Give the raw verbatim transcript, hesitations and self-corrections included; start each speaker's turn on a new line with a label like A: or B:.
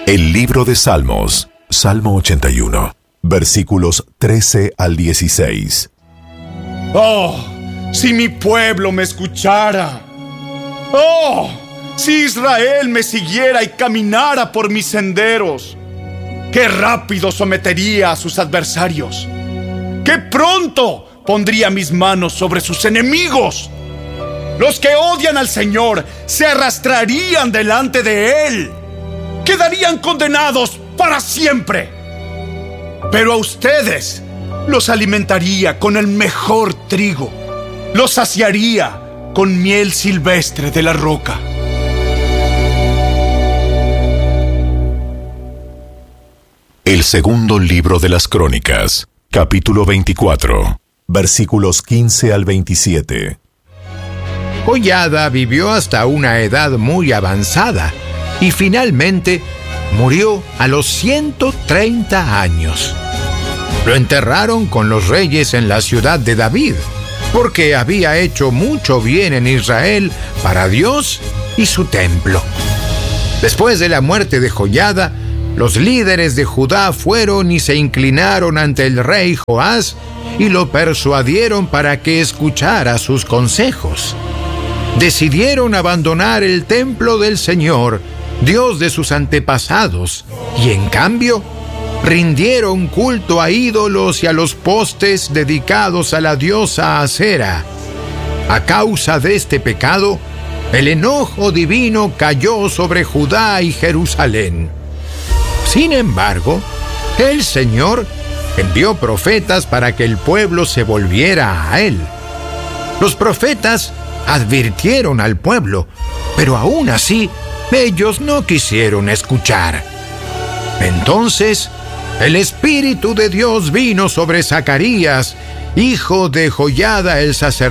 A: El libro de Salmos, Salmo ochenta y uno, versículos trece al dieciséis.
B: ¡Oh! Si mi pueblo me escuchara. ¡Oh! Si Israel me siguiera y caminara por mis senderos. ¡Qué rápido sometería a sus adversarios! ¡Qué pronto pondría mis manos sobre sus enemigos! Los que odian al Señor se arrastrarían delante de Él. Quedarían condenados para siempre. Pero a ustedes los alimentaría con el mejor trigo. Los saciaría con miel silvestre de la roca.
A: El segundo libro de las Crónicas, capítulo veinticuatro, versículos quince al veintisiete.
C: Joiada vivió hasta una edad muy avanzada y finalmente murió a los ciento treinta años. Lo enterraron con los reyes en la ciudad de David, porque había hecho mucho bien en Israel para Dios y su templo. Después de la muerte de Joiada, los líderes de Judá fueron y se inclinaron ante el rey Joás y lo persuadieron para que escuchara sus consejos. Decidieron abandonar el templo del Señor, Dios de sus antepasados, y en cambio rindieron culto a ídolos y a los postes dedicados a la diosa Acera. A causa de este pecado, el enojo divino cayó sobre Judá y Jerusalén. Sin embargo, el Señor envió profetas para que el pueblo se volviera a Él. Los profetas advirtieron al pueblo, pero aún así ellos no quisieron escuchar. Entonces, el Espíritu de Dios vino sobre Zacarías, hijo de Joiada el sacerdote,